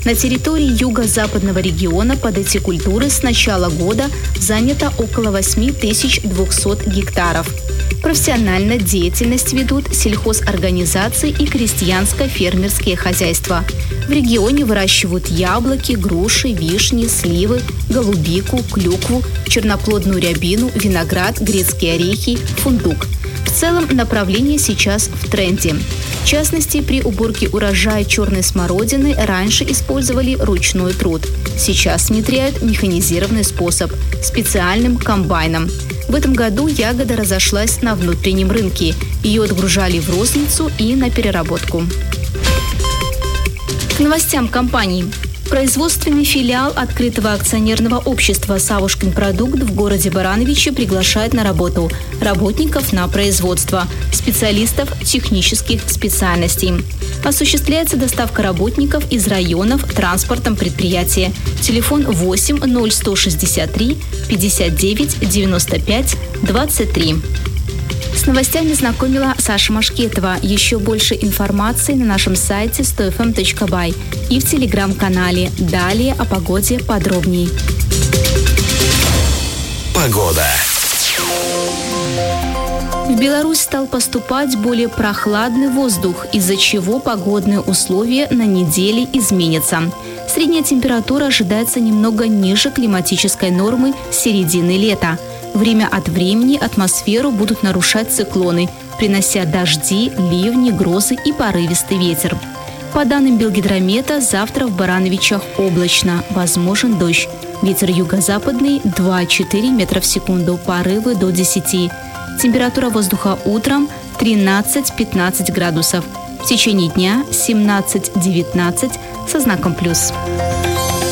На территории юго-западного региона под эти культуры с начала года занято около 8200 гектаров. Профессионально деятельность ведут сельхозорганизации и крестьянско-фермерские хозяйства. В регионе выращивают яблоки, груши, вишни, сливы, голубику, клюкву, черноплодную рябину, виноград, грецкие орехи, фундук. В целом направление сейчас в тренде. В частности, при уборке урожая черной смородины раньше использовали ручной труд. Сейчас внедряют механизированный способ – специальным комбайном. В этом году ягода разошлась на внутреннем рынке. Ее отгружали в розницу и на переработку. К новостям компаний. Производственный филиал открытого акционерного общества «Савушкин продукт» в городе Барановичи приглашает на работу работников на производство, специалистов технических специальностей. Осуществляется доставка работников из районов транспортом предприятия. Телефон 8 0163 59 95 23. С новостями знакомила Саша Машкетова. Еще больше информации на нашем сайте 100fm.by и в телеграм-канале. Далее о погоде подробней. Погода. В Беларусь стал поступать более прохладный воздух, из-за чего погодные условия на неделе изменятся. Средняя температура ожидается немного ниже климатической нормы с середины лета. Время от времени атмосферу будут нарушать циклоны, принося дожди, ливни, грозы и порывистый ветер. По данным Белгидромета, завтра в Барановичах облачно, возможен дождь. Ветер юго-западный 2-4 метра в секунду, порывы до 10. Температура воздуха утром 13-15 градусов. В течение дня 17-19 со знаком плюс.